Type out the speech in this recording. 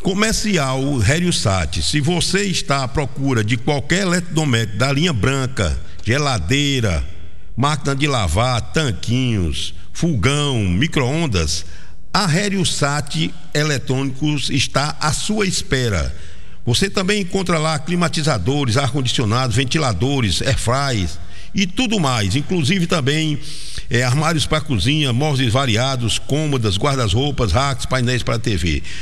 Comercial Heliosat. Se você está à procura de qualquer eletrodoméstico da linha branca, geladeira, máquina de lavar, tanquinhos, fogão, micro-ondas, a Heliosat Eletrônicos está à sua espera. Você também encontra lá climatizadores, ar-condicionados, ventiladores, airfryers e tudo mais, inclusive também armários para cozinha, móveis variados, cômodas, guarda-roupas, racks, painéis para TV.